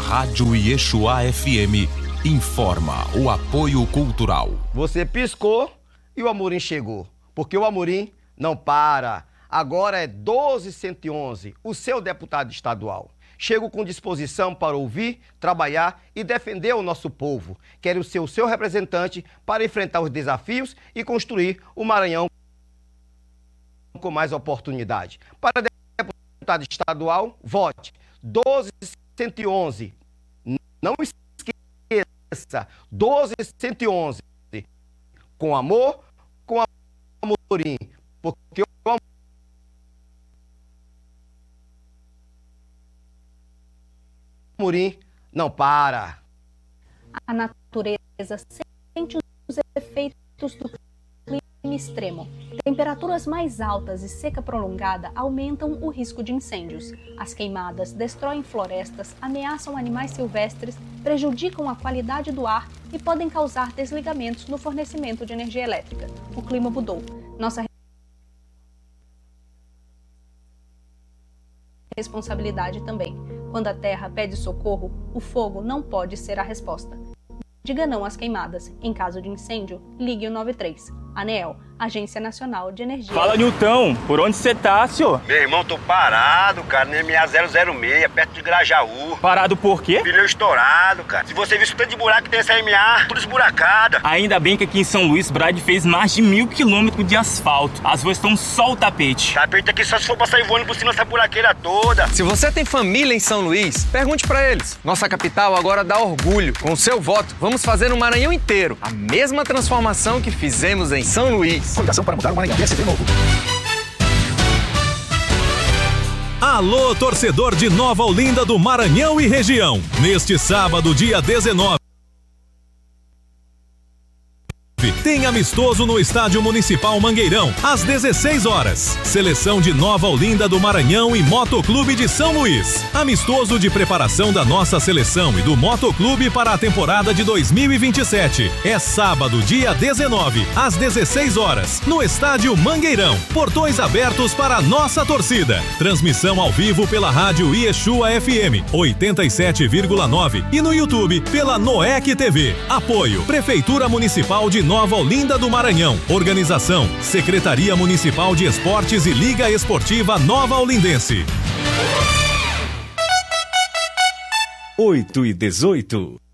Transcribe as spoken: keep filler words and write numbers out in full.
Rádio Yeshua F M informa o apoio cultural. Você piscou e o Amorim chegou, porque o Amorim não para. Agora é doze cento e onze, o seu deputado estadual. Chego com disposição para ouvir, trabalhar e defender o nosso povo. Quero ser o seu representante para enfrentar os desafios e construir o Maranhão com mais oportunidade. Para deputado estadual, vote doze cento e onze. Não esqueça, doze cento e onze. Com amor, com Amorim. Porque o Amorim não para. A natureza sente os efeitos do clima extremo. Temperaturas mais altas e seca prolongada aumentam o risco de incêndios. As queimadas destroem florestas, ameaçam animais silvestres, prejudicam a qualidade do ar e podem causar desligamentos no fornecimento de energia elétrica. O clima mudou. Nossa responsabilidade também. Quando a terra pede socorro, o fogo não pode ser a resposta. Diga não às queimadas. Em caso de incêndio, ligue o nove três. ANEEL, Agência Nacional de Energia. Fala, Nilton. Por onde você tá, senhor? Meu irmão, tô parado, cara, no M A zero zero seis, perto de Grajaú. Parado por quê? Pneu estourado, cara. Se você visse o tanto de buraco que tem essa M A, tudo esburacada. Ainda bem que aqui em São Luís, Brade fez mais de mil quilômetros de asfalto. As ruas estão só o tapete. Tapete aqui só se for pra sair voando por cima dessa buraqueira toda. Se você tem família em São Luís, pergunte pra eles. Nossa capital agora dá orgulho. Com o seu voto, vamos fazer no Maranhão inteiro a mesma transformação que fizemos em São Luís. Coligação para mudar o Maranhão. P S D novo. Alô, torcedor de Nova Olinda do Maranhão e região. Neste sábado, dia dezenove, tem amistoso no Estádio Municipal Mangueirão, às dezesseis horas. Seleção de Nova Olinda do Maranhão e Motoclube de São Luís. Amistoso de preparação da nossa seleção e do Motoclube para a temporada de dois mil e vinte e sete. É sábado, dia dezenove, às dezesseis horas, no Estádio Mangueirão. Portões abertos para a nossa torcida. Transmissão ao vivo pela rádio Yeshua F M oitenta e sete vírgula nove e no YouTube pela Noec T V. Apoio Prefeitura Municipal de Nova Olinda do Maranhão. Organização Secretaria Municipal de Esportes e Liga Esportiva Nova Olindense. oito e dezoito.